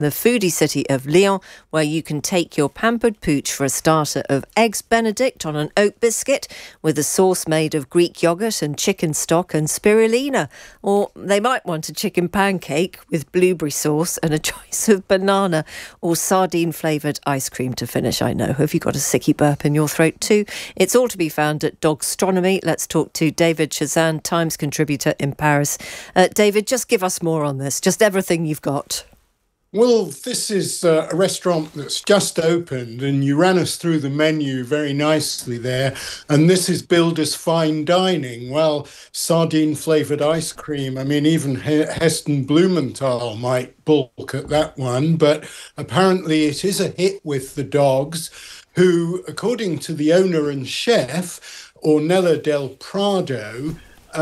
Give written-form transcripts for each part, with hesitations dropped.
the foodie city of Lyon, where you can take your pampered pooch for a starter of eggs Benedict on an oat biscuit with a sauce made of Greek yoghurt and chicken stock and spirulina. Or they might want a chicken pancake with blueberry sauce and a choice of banana or sardine-flavoured ice cream to finish. I know. Have you got a sicky burp in your throat too? It's all to be found at Dogstronomy. Let's talk to David Chazan, Times contributor in Paris. David, just give us more on this. Just everything you've got. Well, this is a restaurant that's just opened, and you ran us through the menu very nicely there. And this is billed as fine dining. Well, sardine-flavoured ice cream. I mean, even Heston Blumenthal might balk at that one. But apparently it is a hit with the dogs, who, according to the owner and chef, Ornella del Prado,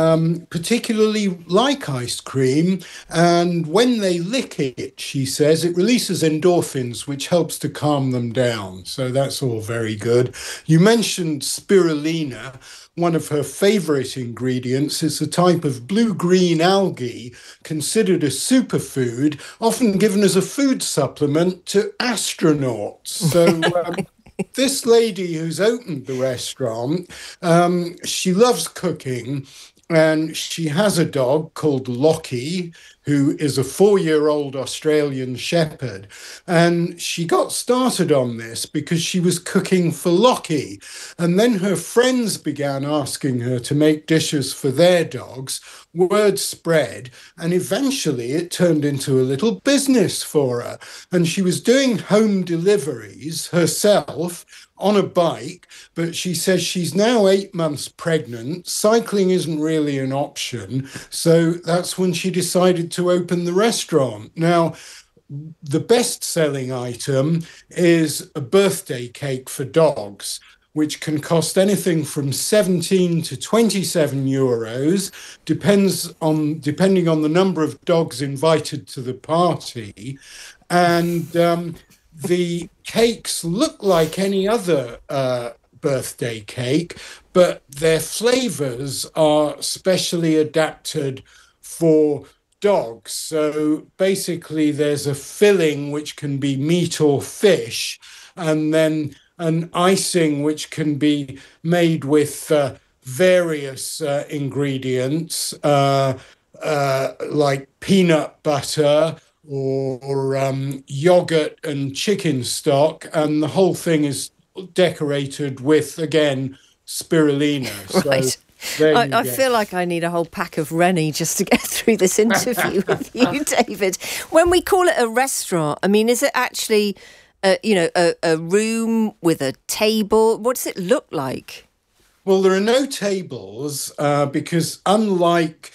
particularly like ice cream, and when they lick it, she says, it releases endorphins, which helps to calm them down. So that's all very good. You mentioned spirulina. One of her favourite ingredients is a type of blue-green algae considered a superfood, often given as a food supplement to astronauts. So this lady who's opened the restaurant, she loves cooking. And she has a dog called Lockie, who is a 4-year-old Australian shepherd. And she got started on this because she was cooking for Lockie. And then her friends began asking her to make dishes for their dogs. Word spread, and eventually it turned into a little business for her. And she was doing home deliveries herself on a bike, but she says she's now 8 months pregnant. Cycling isn't really an option. So that's when she decided to open the restaurant. Now, the best-selling item is a birthday cake for dogs, which can cost anything from 17 to 27 euros, depending on the number of dogs invited to the party. And the cakes look like any other birthday cake, but their flavours are specially adapted for dogs. So basically there's a filling which can be meat or fish, and then an icing which can be made with various ingredients like peanut butter or yogurt and chicken stock, and the whole thing is decorated with, again, spirulina. Right. So I feel like I need a whole pack of Rennie just to get through this interview with you, David. When we call it a restaurant, I mean, is it actually a room with a table? What does it look like? Well, there are no tables because unlike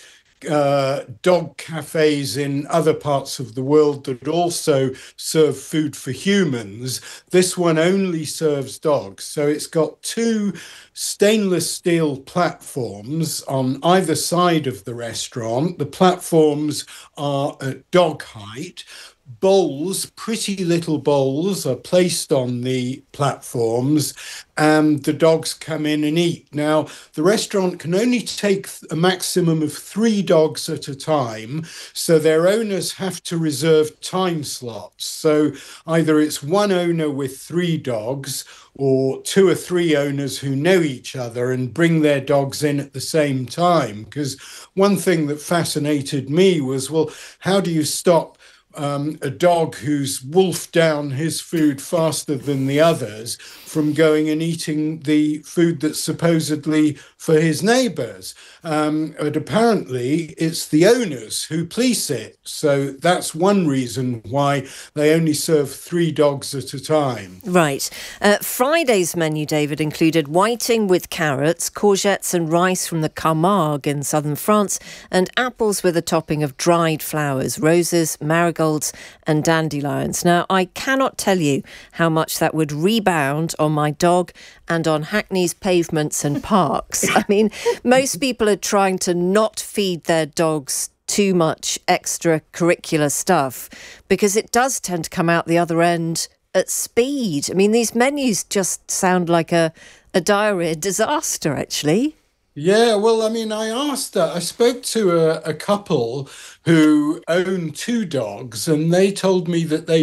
dog cafes in other parts of the world that also serve food for humans, this one only serves dogs. So it's got 2 stainless steel platforms on either side of the restaurant. The platforms are at dog height. Bowls, pretty little bowls, are placed on the platforms, and the dogs come in and eat. Now, the restaurant can only take a maximum of 3 dogs at a time, so their owners have to reserve time slots. So either it's one owner with 3 dogs, or 2 or 3 owners who know each other and bring their dogs in at the same time. Because one thing that fascinated me was, well, how do you stop a dog who's wolfed down his food faster than the others from going and eating the food that's supposedly for his neighbours? But apparently it's the owners who police it. So that's one reason why they only serve 3 dogs at a time. Right. Friday's menu, David, included whiting with carrots, courgettes and rice from the Camargue in southern France, and apples with a topping of dried flowers, roses, marigolds and dandelions. Now, I cannot tell you how much that would rebound on my dog and on Hackney's pavements and parks. I mean, most people are trying to not feed their dogs too much extracurricular stuff because it does tend to come out the other end at speed. I mean, these menus just sound like a diarrhea disaster, actually. Yeah, well, I mean, I spoke to a couple who own two dogs, and they told me that they